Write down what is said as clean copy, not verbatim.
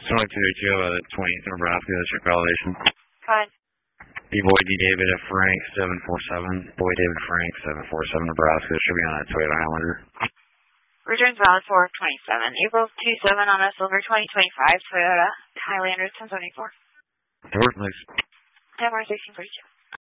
Sonic 282, 20th Nebraska, that's your call elevation. Fine. B-Boy D. David F. Frank, 747. Boy David Frank, 747 Nebraska, should be on that Toyota Highlander. Returns valid for 27. April 27 on a silver 2025 Toyota Highlander 1074. Door, please. MR 1642.